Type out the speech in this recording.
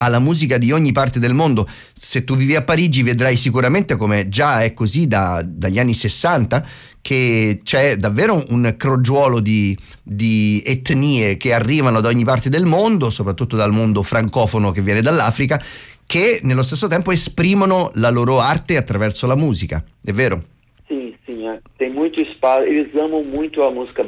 alla musica di ogni parte del mondo. Se tu vivi a Parigi vedrai sicuramente, come già è così dagli anni 60, che c'è davvero un crogiuolo di etnie che arrivano da ogni parte del mondo, soprattutto dal mondo francofono che viene dall'Africa, che nello stesso tempo esprimono la loro arte attraverso la musica, è vero? Sim, tem muito espaço. Eles amam muito a música